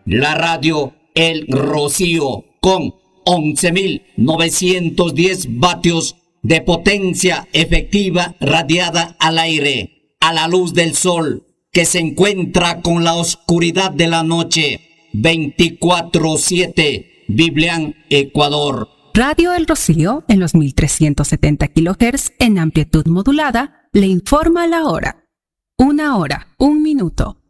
La radio El Rocío con 11.910 vatios de potencia efectiva radiada al aire, a la luz del sol, que se encuentra con la oscuridad de la noche. 24/7, Biblián, Ecuador. Radio El Rocío, en los 1370 kHz en amplitud modulada, le informa la hora. 1 hora, 1 minuto.